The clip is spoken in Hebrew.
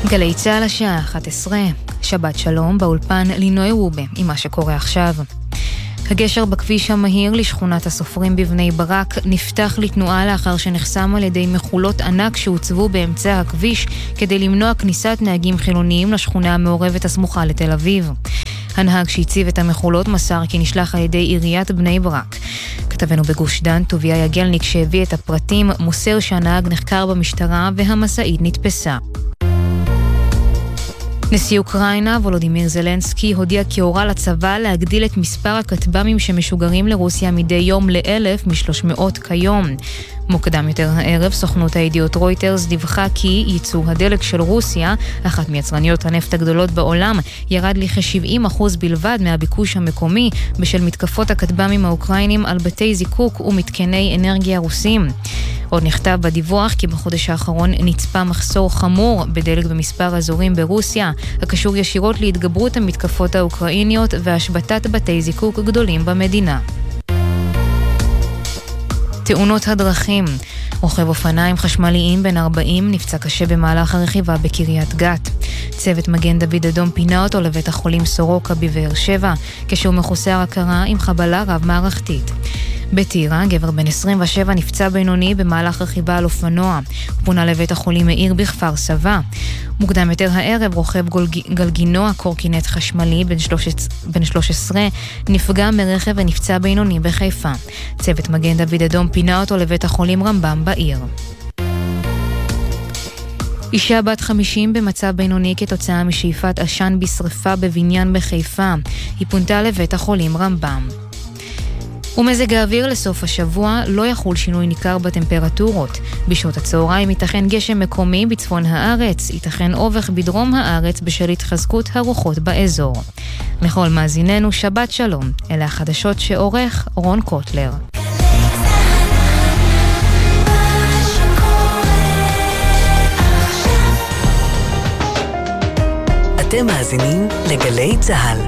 גלי צהל השעה 11, שבת שלום, באולפן לינוי רובה עם מה שקורה עכשיו. הגשר בכביש המהיר לשכונת הסופרים בבני ברק נפתח לתנועה לאחר שנחסם על ידי מחולות ענק שהוצבו באמצע הכביש כדי למנוע כניסת נהגים חילוניים לשכונה המעורבת הסמוכה לתל אביב. הנהג שהציב את המחולות מסר כי נשלח על ידי עיריית בני ברק. כתבנו בגוש דן, טוביה יגלניק שהביא את הפרטים, מוסר שהנהג נחקר במשטרה והמשאית נתפסה. נשיא אוקראינה, וולודימיר זלנסקי, הודיע כי הורה לצבא להגדיל את מספר הכטב"מים שמשוגרים לרוסיה מדי יום ל1,000 מ-300 כיום. מוקדם יותר הערב, סוכנות הידיעות רויטרס דיווחה כי ייצוא הדלק של רוסיה, אחת מיצרניות הנפט הגדולות בעולם, ירד לכ-70% בלבד מהביקוש המקומי בשל מתקפות הכטב"מים האוקראינים על בתי זיקוק ומתקני אנרגיה רוסים. עוד נכתב בדיווח כי בחודש האחרון נצפה מחסור חמור בדלק במספר אזורים ברוסיה, הקשור ישירות להתגברות המתקפות האוקראיניות והשבתת בתי זיקוק גדולים במדינה. תאונות הדרכים. רוכב אופניים חשמליים בן 40 נפצע קשה במהלך הרכיבה בקריית גת. צוות מגן דוד אדום פינה אותו לבית החולים סורוקה בבאר שבע, כשהוא מחוסר הכרה עם חבלה רב מערכתית. בטירה, גבר בן 27 נפצע בינוני במהלך רכיבה על אופנוע. הוא פונה לבית החולים מאיר בכפר סבא. מוקדם יותר הערב, רוכב גלגינוע קורקינט חשמלי בן 13 נפגע מרכב ונפצע בינוני בחיפה. צוות מגן דוד אדום פינה אותו לבית החולים רמב"ם בעיר. אישה בת 50 במצב בינוני כתוצאה משאיפת עשן בשריפה בבניין בחיפה. היא פונתה לבית החולים רמב"ם. ומזג האוויר לסוף השבוע לא יחול שינוי ניכר בטמפרטורות. בשעות הצהריים ייתכן גשם מקומי בצפון הארץ, ייתכן אובך בדרום הארץ בשל התחזקות הרוחות באזור. לכל מאזיננו שבת שלום, אלה החדשות שעורך רון קוטלר. אתם מאזינים לגלי צהל.